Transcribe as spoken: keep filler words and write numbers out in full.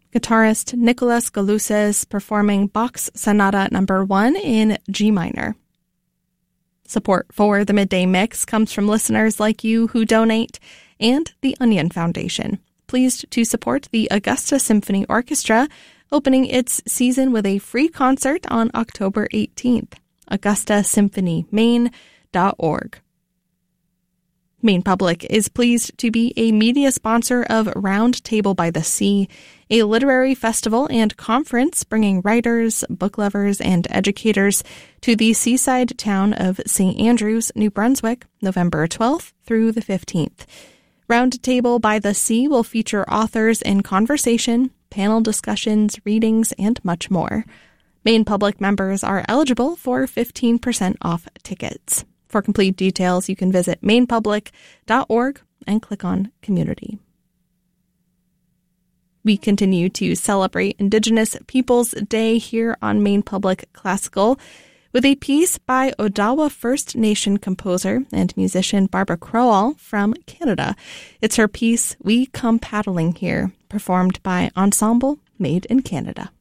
Guitarist Nicholas Galuses performing Bach's Sonata Number one in G minor. Support for the Midday Mix comes from listeners like you who donate and the Onion Foundation. Pleased to support the Augusta Symphony Orchestra, opening its season with a free concert on October eighteenth. augusta symphony maine dot org. Maine Public is pleased to be a media sponsor of Round Table by the Sea, a literary festival and conference bringing writers, book lovers, and educators to the seaside town of Saint Andrews, New Brunswick, November twelfth through the fifteenth. Round Table by the Sea will feature authors in conversation, panel discussions, readings, and much more. Maine Public members are eligible for fifteen percent off tickets. For complete details, you can visit maine public dot org and click on Community. We continue to celebrate Indigenous Peoples Day here on Maine Public Classical with a piece by Odawa First Nation composer and musician Barbara Crowell from Canada. It's her piece, We Come Paddling Here, performed by Ensemble Made in Canada.